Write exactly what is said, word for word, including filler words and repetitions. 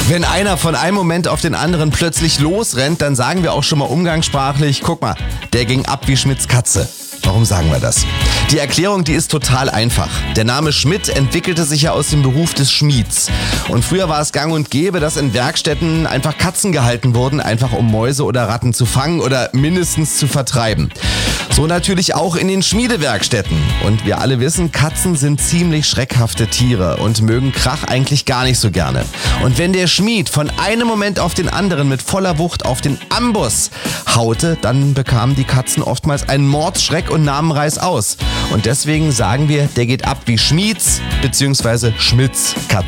Wenn einer von einem Moment auf den anderen plötzlich losrennt, dann sagen wir auch schon mal umgangssprachlich, guck mal, der ging ab wie Schmidts Katze. Warum sagen wir das? Die Erklärung, die ist total einfach. Der Name Schmidt entwickelte sich ja aus dem Beruf des Schmieds. Und früher war es gang und gäbe, dass in Werkstätten einfach Katzen gehalten wurden, einfach um Mäuse oder Ratten zu fangen oder mindestens zu vertreiben. So natürlich auch in den Schmiedewerkstätten. Und wir alle wissen, Katzen sind ziemlich schreckhafte Tiere und mögen Krach eigentlich gar nicht so gerne. Und wenn der Schmied von einem Moment auf den anderen mit voller Wucht auf den Amboss haute, dann bekamen die Katzen oftmals einen Mordsschreck und nahmen Reiß aus. Und deswegen sagen wir, der geht ab wie Schmieds bzw. Schmidts Katze.